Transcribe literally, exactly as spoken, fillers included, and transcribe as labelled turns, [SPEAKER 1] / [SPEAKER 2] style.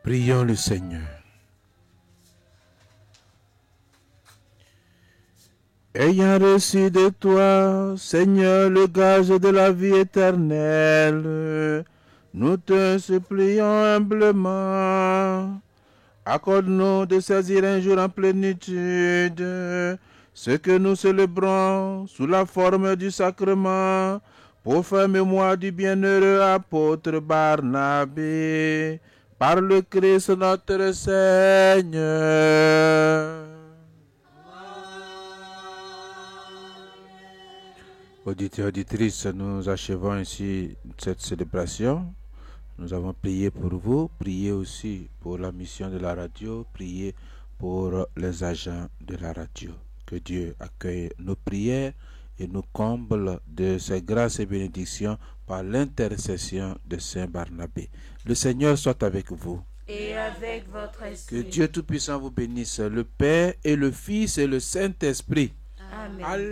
[SPEAKER 1] Prions le Seigneur. Ayant reçu de toi, Seigneur, le gage de la vie éternelle, nous te supplions humblement. Accorde-nous de saisir un jour en plénitude ce que nous célébrons sous la forme du sacrement, pour faire mémoire du bienheureux apôtre Barnabé, par le Christ notre Seigneur. Auditeurs, auditrices, nous achevons ainsi cette célébration. Nous avons prié pour vous, prié aussi pour la mission de la radio, prié pour les agents de la radio. Que Dieu accueille nos prières et nous comble de ses grâces et bénédictions par l'intercession de Saint Barnabé. Le Seigneur soit avec vous.
[SPEAKER 2] Et avec votre esprit.
[SPEAKER 1] Que Dieu Tout-Puissant vous bénisse, le Père et le Fils et le Saint-Esprit.
[SPEAKER 2] Amen.